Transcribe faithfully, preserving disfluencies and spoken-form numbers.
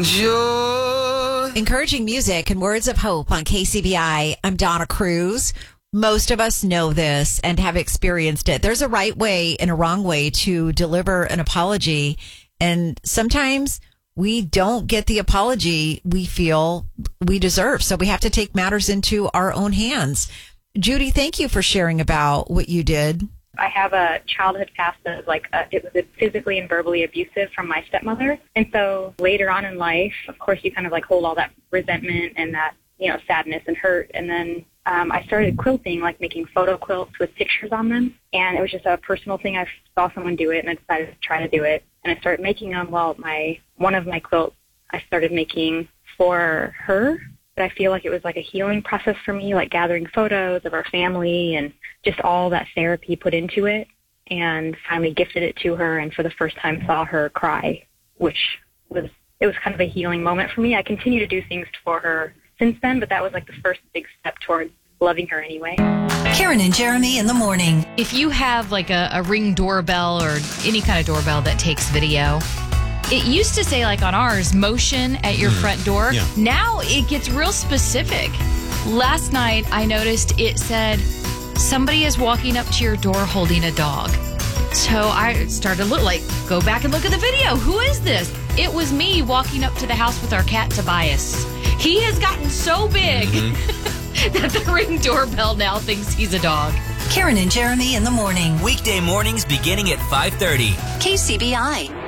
Joy. Encouraging music and words of hope on K C B I. I'm Donna Cruz. Most of us know this and have experienced it. There's a right way and a wrong way to deliver an apology. And sometimes we don't get the apology we feel we deserve. So we have to take matters into our own hands. Judy, thank you for sharing about what you did. I have a childhood past that was like, uh, it was physically and verbally abusive from my stepmother. And so later on in life, of course, you kind of like hold all that resentment and that, you know, sadness and hurt. And then um, I started quilting, like making photo quilts with pictures on them. And it was just a personal thing. I saw someone do it and I decided to try to do it. And I started making them. Well, my, one of my quilts I started making for her. But I feel like it was like a healing process for me, like gathering photos of our family and just all that therapy put into it, and finally gifted it to her, and for the first time saw her cry, which was, it was kind of a healing moment for me. I continue to do things for her since then, but that was like the first big step towards loving her anyway. Karen and Jeremy in the morning. If you have like a, a Ring doorbell or any kind of doorbell that takes video, it used to say, like on ours, motion at your mm. front door. Yeah. Now it gets real specific. Last night, I noticed it said, somebody is walking up to your door holding a dog. So I started to look like, go back and look at the video. Who is this? It was me walking up to the house with our cat, Tobias. He has gotten so big mm-hmm. that the Ring doorbell now thinks he's a dog. Karen and Jeremy in the morning. Weekday mornings beginning at five thirty. K C B I.